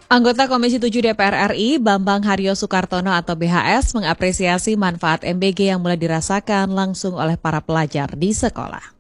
Anggota Komisi 7 DPR RI, Bambang Haryo Soekartono atau BHS, mengapresiasi manfaat MBG yang mulai dirasakan langsung oleh para pelajar di sekolah.